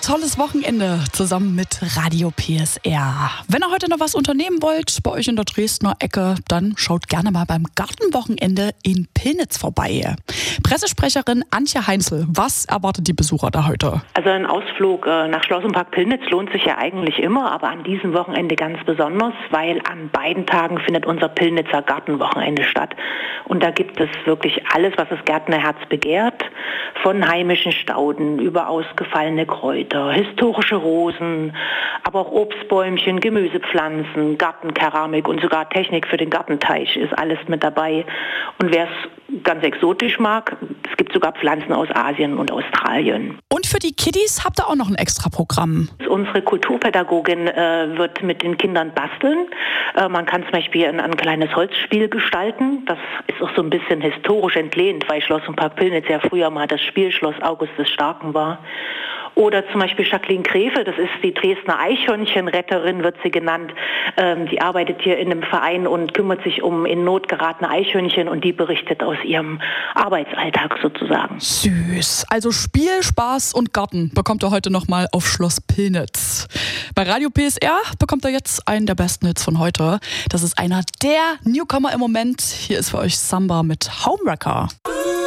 tolles Wochenende zusammen mit Radio PSR. Wenn ihr heute noch was unternehmen wollt bei euch in der Dresdner Ecke, dann schaut gerne mal beim Gartenwochenende in Pillnitz vorbei. Pressesprecherin Antje Heinzel, was erwartet die Besucher da heute? Also ein Ausflug nach Schloss und Park Pillnitz lohnt sich ja eigentlich immer, aber an diesem Wochenende ganz besonders, weil an beiden Tagen findet unser Pillnitzer Gartenwochenende statt. Und da gibt es wirklich alles, was das Gärtnerherz begehrt, von heimischen Stauden über ausgefallene Kräuter, historische Rosen, aber auch Obstbäumchen, Gemüsepflanzen, Gartenkeramik und sogar Technik für den Gartenteich ist alles mit dabei. Und wer es ganz exotisch mag, es gibt sogar Pflanzen aus Asien und Australien. Und für die Kiddies habt ihr auch noch ein Extra-Programm. Unsere Kulturpädagogin wird mit den Kindern basteln. Man kann zum Beispiel ein kleines Holzspiel gestalten. Das ist auch so ein bisschen historisch entlehnt, weil Schloss und Park Pillnitz ja früher mal das Spielschloss August des Starken war. Oder zum Beispiel Jacqueline Grefe, das ist die Dresdner Eichhörnchenretterin, wird sie genannt. Die arbeitet hier in einem Verein und kümmert sich um in Not geratene Eichhörnchen und die berichtet aus ihrem Arbeitsalltag sozusagen. Süß. Also Spiel, Spaß und Garten bekommt ihr heute nochmal auf Schloss Pillnitz. Bei Radio PSR bekommt ihr jetzt einen der besten Hits von heute. Das ist einer der Newcomer im Moment. Hier ist für euch Samba mit Homewrecker.